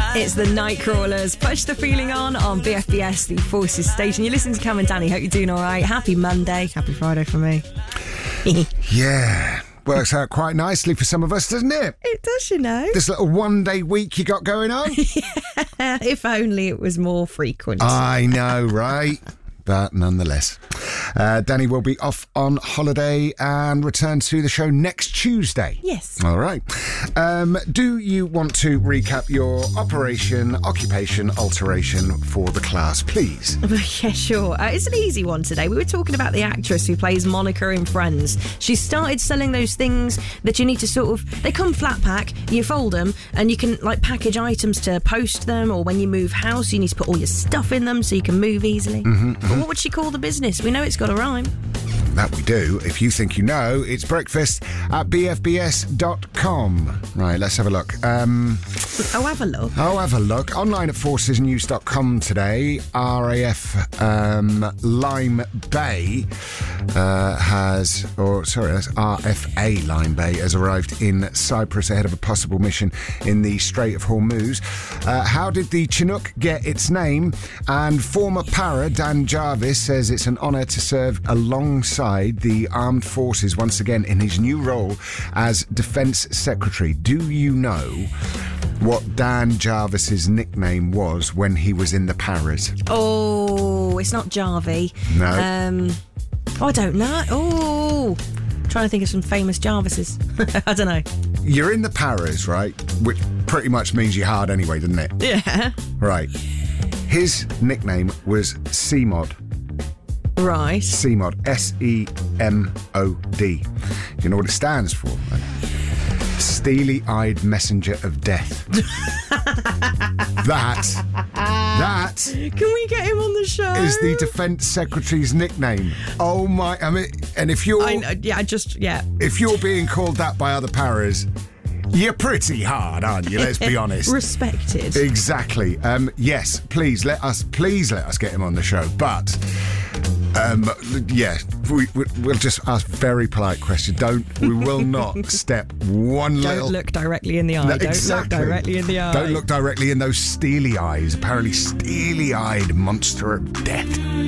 It's the Nightcrawlers. Push the feeling on BFBS, the Forces station. You listen to Cam and Danny. Hope you're doing all right. Happy Monday. Happy Friday for me. Yeah. Works out quite nicely for some of us, doesn't it? It does, you know. This little one-day week you got going on. If only it was more frequent. I know, right? But nonetheless, Danny will be off on holiday and return to the show next Tuesday. Yes. All right. Do you want to recap your occupation alteration for the class, please? Yeah, sure. It's an easy one today. We were talking about the actress who plays Monica in Friends. She started selling those things that you need to they come flat pack, you fold them, and you can package items to post them, or when you move house, you need to put all your stuff in them so you can move easily. But what would she call the business? We know it's got a rhyme. That we do. If you think you know, it's breakfast at bfbs.com. Right, let's have a look. Have a look. Have a look. Online at forcesnews.com today, RAF Lime Bay that's RFA Lime Bay has arrived in Cyprus ahead of a possible mission in the Strait of Hormuz. How did the Chinook get its name? And former para Dan Jarvis says it's an honour to serve alongside the armed forces once again in his new role as Defence Secretary. Do you know what Dan Jarvis's nickname was when he was in the paras? Oh, it's not Jarvie. No. I don't know. Oh, trying to think of some famous Jarvises. I don't know. You're in the paras, right? Which pretty much means you're hard anyway, doesn't it? Yeah. Right. His nickname was CMOD. Right. CMOD. SEMOD. Do you know what it stands for? Steely-eyed messenger of death. That Can we get him on the show? is the Defence Secretary's nickname. Oh my! I mean, and if you're if you're being called that by other paras, you're pretty hard, aren't you? Let's be honest. Respected. Exactly. Yes. Please let us get him on the show. But we'll just ask very polite questions. We will not step one little. Don't look directly in the eye. No, Don't exactly. look directly in the eye. Don't look directly in those steely eyes. Apparently steely-eyed monster of death.